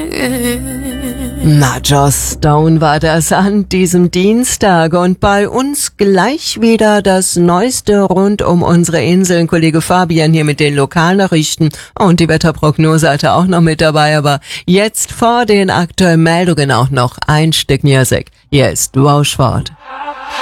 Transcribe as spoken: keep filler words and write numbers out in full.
Na, Joss Stone war das an diesem Dienstag und bei uns gleich wieder das Neueste rund um unsere Inseln. Kollege Fabian hier mit den Lokalnachrichten und die Wetterprognose hatte auch noch mit dabei, aber jetzt vor den aktuellen Meldungen auch noch ein Stück Musik. Hier ist Rauschford.